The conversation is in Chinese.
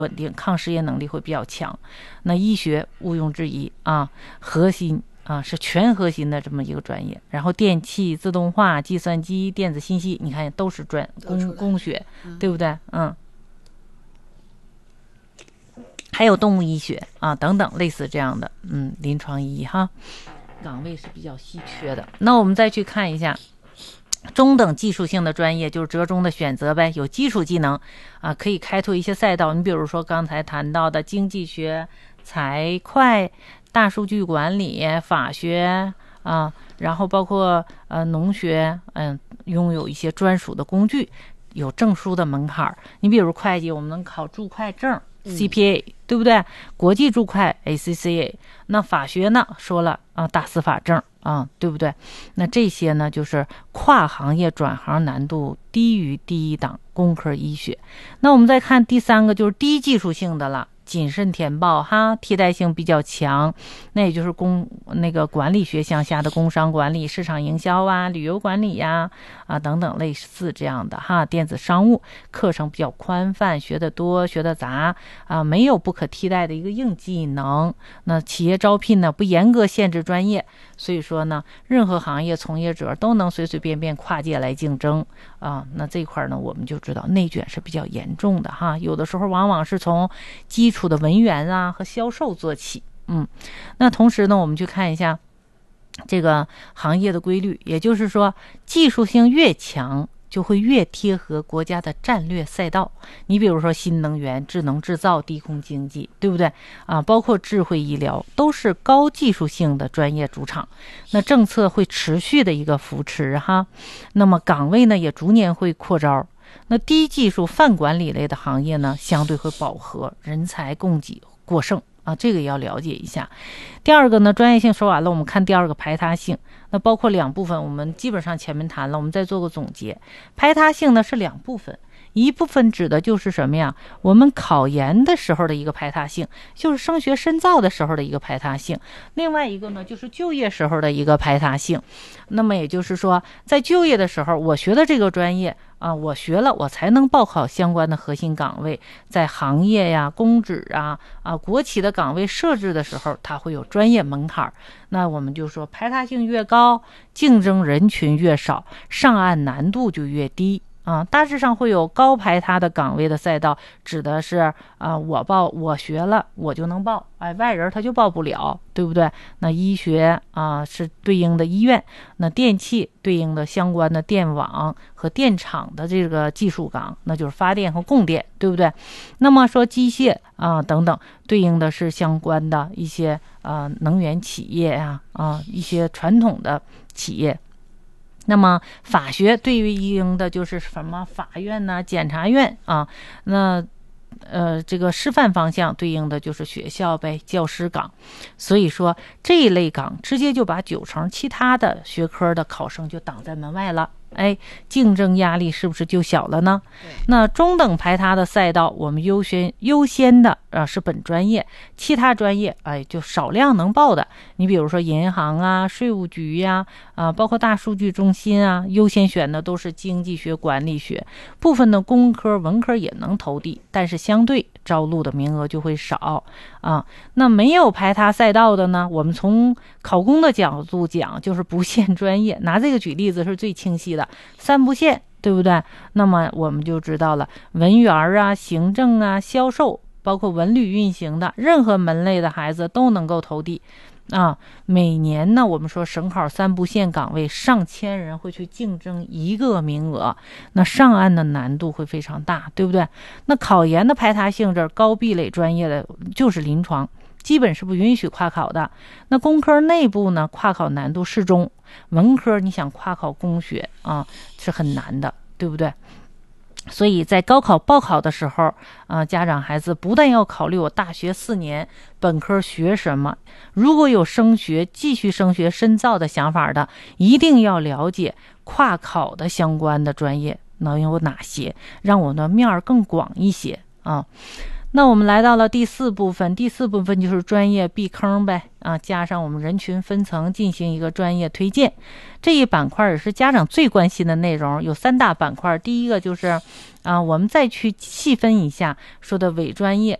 稳定，抗失业能力会比较强。那医学毋庸置疑啊，核心是全核心的这么一个专业。然后电气、自动化、计算机、电子信息，你看都是工学，对不对？还有动物医学啊等等类似这样的临床医哈，岗位是比较稀缺的。那我们再去看一下中等技术性的专业，就是折中的选择呗，有基础技能可以开拓一些赛道。你比如说刚才谈到的经济学、财会、大数据管理、法学然后包括农学，拥有一些专属的工具，有证书的门槛。你比如会计，我们能考注会证CPA，对不对？国际注会 ACCA。那法学呢，说了大司法证对不对？那这些呢，就是跨行业转行难度低于第一档工科医学。那我们再看第三个，就是低技术性的了。谨慎填报哈，替代性比较强，那也就是那个管理学向下的工商管理、市场营销旅游管理等等类似这样的哈。电子商务课程比较宽泛，学得多学得杂没有不可替代的一个硬技能。那企业招聘呢不严格限制专业，所以说呢任何行业从业者都能随随便便跨界来竞争那这块呢我们就知道内卷是比较严重的哈，有的时候往往是从基础的文员和销售做起。那同时呢我们去看一下这个行业的规律，也就是说技术性越强就会越贴合国家的战略赛道。你比如说新能源、智能制造、低空经济，对不对包括智慧医疗，都是高技术性的专业主场。那政策会持续的一个扶持哈，那么岗位呢也逐年会扩招。那低技术泛管理类的行业呢相对会饱和，人才供给过剩这个也要了解一下。第二个呢，专业性说完了，我们看第二个排他性。那包括两部分，我们基本上前面谈了，我们再做个总结。排他性呢是两部分，一部分指的就是什么呀？我们考研的时候的一个排他性，就是升学深造的时候的一个排他性。另外一个呢，就是就业时候的一个排他性。那么也就是说，在就业的时候，我学的这个专业我学了，我才能报考相关的核心岗位。在行业呀、公职国企的岗位设置的时候，它会有专业门槛。那我们就说排他性越高，竞争人群越少，上岸难度就越低。大致上会有高排他的岗位的赛道，指的是我学了我就能报，外人他就报不了，对不对？那医学是对应的医院，那电气对应的相关的电网和电厂的这个技术岗，那就是发电和供电，对不对？那么说机械等等，对应的是相关的一些能源企业一些传统的企业。那么法学对应的就是什么法院检察院那这个师范方向对应的就是学校呗，教师岗。所以说这一类岗直接就把90%其他的学科的考生就挡在门外了，竞争压力是不是就小了呢？那中等排他的赛道，我们优先的是本专业，其他专业就少量能报的。你比如说银行税务局包括大数据中心优先选的都是经济学、管理学。部分的工科、文科也能投递，但是相对招录的名额就会少那没有排他赛道的呢，我们从考公的角度讲，就是不限专业。拿这个举例子是最清晰的，三不限，对不对？那么我们就知道了，文员行政销售，包括文旅运行的任何门类的孩子都能够投递每年呢，我们说省考三不限岗位上千人会去竞争一个名额，那上岸的难度会非常大，对不对？那考研的排他性质高壁垒专业的就是临床，基本是不允许跨考的。那工科内部呢，跨考难度适中，文科你想跨考工学是很难的，对不对？所以在高考报考的时候家长孩子不但要考虑我大学4年本科学什么，如果有继续升学深造的想法的，一定要了解跨考的相关的专业能有哪些，让我的面儿更广一些那我们来到了第4部分，第4部分就是专业避坑呗啊，加上我们人群分层进行一个专业推荐。这一板块也是家长最关心的内容，有3大板块。第一个就是我们再去细分一下说的伪专业